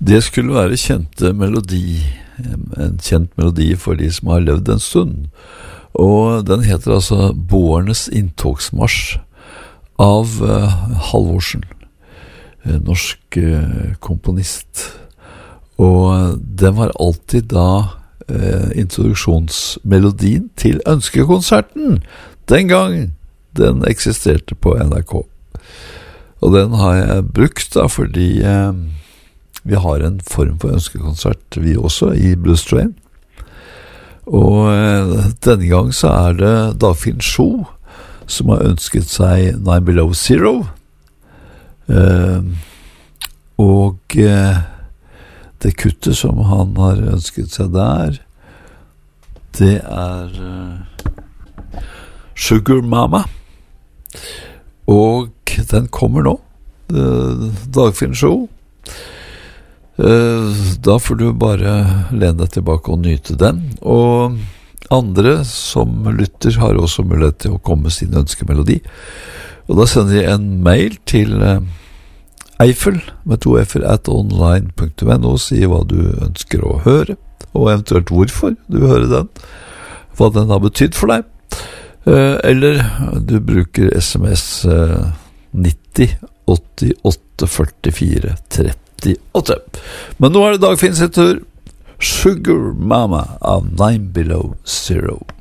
Det skulle være en kjent melodi for de som har levd en stund, og den heter altså Boernes inntogsmarsj av Halvorsen, norsk komponist, og den var alltid da introduksjonsmelodien til Ønskekonserten, den gang den eksisterte på NRK. Og den har jeg brukt da fordi vi har en form for ønskekonsert vi også i Blues Train. Og denne gang så er det Dagfinn Sjo som har ønsket seg Nine Below Zero. Og det kuttet som han har ønsket seg der, det er Sugar Mama. Og den kommer nå, Dagfinn Sjo. Da får du bare lene deg tilbake og nyte den. Og andre som lytter har også mulighet til å komme med sin ønskemelodi. Og da sender de en mail til Eiffel med 2 f @online.no og sier hva du ønsker å høre, og eventuelt hvorfor du vil høre den, hva den har betydd for deg. Eller du bruker SMS 90 88 44 38. Men nå er det Dagfinn sin tur. Sugar Mama av Nine Below Zero.